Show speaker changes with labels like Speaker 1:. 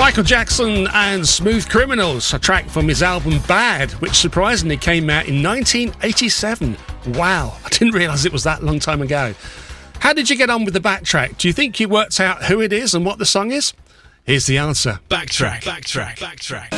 Speaker 1: Michael Jackson and Smooth Criminals, a track from his album Bad, which surprisingly came out in 1987. Wow, I didn't realise it was that long time ago. How did you get on with the backtrack? Do you think you worked out who it is and what the song is? Here's the answer.
Speaker 2: Backtrack.